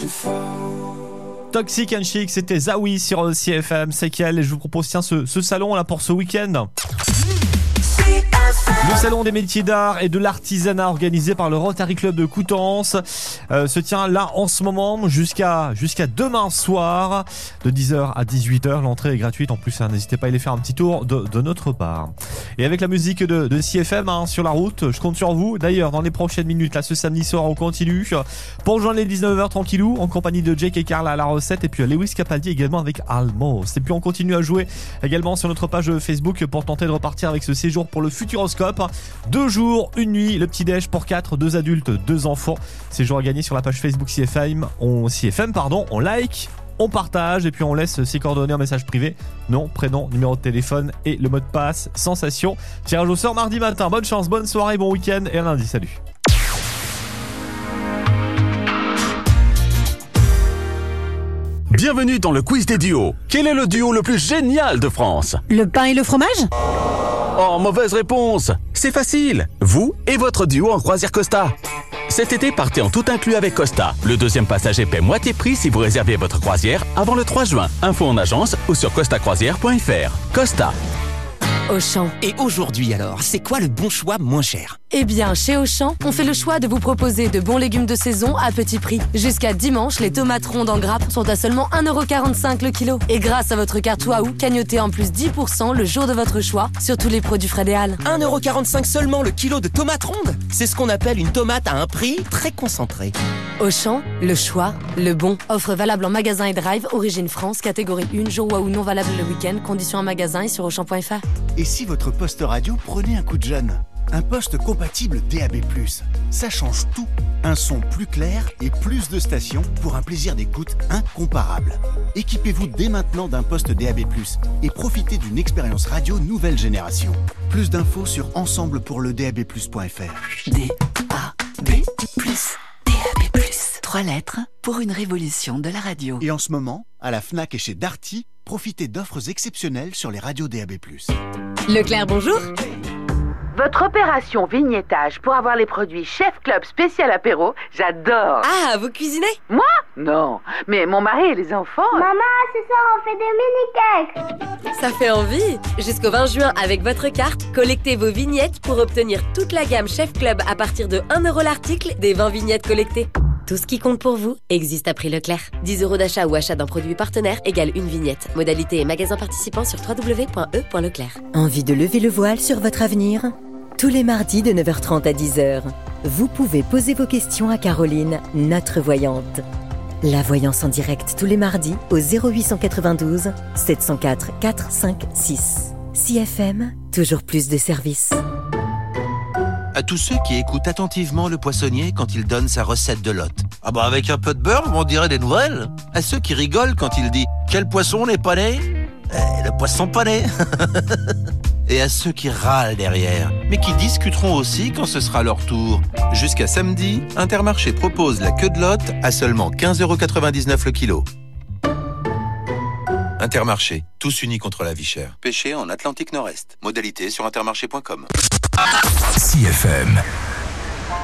Toxic and Chic, c'était Zawi sur CFM. C'est quel? Et je vous propose ce salon là pour ce week-end. Le salon des métiers d'art et de l'artisanat organisé par le Rotary Club de Coutances se tient là en ce moment jusqu'à demain soir de 10h à 18h. L'entrée est gratuite en plus, n'hésitez pas à aller faire un petit tour de notre part. Et avec la musique de CFM sur la route, je compte sur vous. D'ailleurs, dans les prochaines minutes, là ce samedi soir, on continue pour rejoindre les 19h tranquillou en compagnie de Jake et Carl à la recette et puis Lewis Capaldi également avec Almost. Et puis on continue à jouer également sur notre page Facebook pour tenter de repartir avec ce séjour pour le Futuroscope. 2 jours, 1 nuit, le petit déj pour 4, 2 adultes, 2 enfants. Séjour à gagner sur la page Facebook CFM. On like, on partage et puis on laisse ses coordonnées en message privé. Nom, prénom, numéro de téléphone et le mot de passe. Sensation. Tirage au sort mardi matin. Bonne chance, bonne soirée, bon week-end et à lundi. Salut. Bienvenue dans le quiz des duos. Quel est le duo le plus génial de France? Le pain et le fromage? Oh, mauvaise réponse. C'est facile. Vous et votre duo en croisière Costa. Cet été, partez en tout inclus avec Costa. Le deuxième passager paie moitié prix si vous réservez votre croisière avant le 3 juin. Info en agence ou sur costacroisière.fr. Costa. Auchan. Et aujourd'hui alors, c'est quoi le bon choix moins cher? Eh bien, chez Auchan, on fait le choix de vous proposer de bons légumes de saison à petit prix. Jusqu'à dimanche, les tomates rondes en grappe sont à seulement 1,45€ le kilo. Et grâce à votre carte Waouh, cagnotez en plus 10% le jour de votre choix sur tous les produits Fred et Al. 1,45€ seulement le kilo de tomates rondes? C'est ce qu'on appelle une tomate à un prix très concentré. Auchan, le choix, le bon. Offre valable en magasin et drive, origine France, catégorie 1, jour Waouh non valable le week-end, conditions en magasin et sur auchan.fr. Et si votre poste radio prenait un coup de jeune? Un poste compatible DAB+, ça change tout. Un son plus clair et plus de stations pour un plaisir d'écoute incomparable. Équipez-vous dès maintenant d'un poste DAB+, et profitez d'une expérience radio nouvelle génération. Plus d'infos sur ensemblepourledab+.fr. DAB+, DAB+. 3 lettres pour une révolution de la radio. Et en ce moment, à la Fnac et chez Darty, profitez d'offres exceptionnelles sur les radios DAB+. Leclerc, bonjour. Votre opération vignettage pour avoir les produits Chef Club spécial apéro, j'adore. Ah, vous cuisinez? Moi? Non, mais mon mari et les enfants... Maman, ce soir on fait des mini-cakes. Ça fait envie. Jusqu'au 20 juin, avec votre carte, collectez vos vignettes pour obtenir toute la gamme Chef Club à partir de 1€ l'article des 20 vignettes collectées. Tout ce qui compte pour vous existe à prix Leclerc. 10€ d'achat ou achat d'un produit partenaire égale une vignette. Modalité et magasin participant sur www.e.leclerc. Envie de lever le voile sur votre avenir? Tous les mardis de 9h30 à 10h, vous pouvez poser vos questions à Caroline, notre voyante. La voyance en direct tous les mardis au 0892 704 456. CFM, toujours plus de services. À tous ceux qui écoutent attentivement le poissonnier quand il donne sa recette de lotte. Ah bah avec un peu de beurre, on dirait des nouvelles. À ceux qui rigolent quand il dit « Quel poisson n'est pas né ?» Le poisson pané. Et à ceux qui râlent derrière, mais qui discuteront aussi quand ce sera leur tour. Jusqu'à samedi, Intermarché propose la queue de lotte à seulement 15,99€ le kilo. Intermarché, tous unis contre la vie chère. Pêché en Atlantique Nord-Est. Modalité sur intermarché.com. CFM.